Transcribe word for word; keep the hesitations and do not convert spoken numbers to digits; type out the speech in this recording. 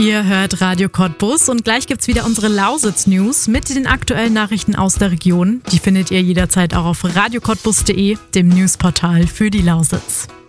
Ihr hört Radio Cottbus und gleich gibt's wieder unsere Lausitz-News mit den aktuellen Nachrichten aus der Region. Die findet ihr jederzeit auch auf radio cottbus punkt de, dem Newsportal für die Lausitz.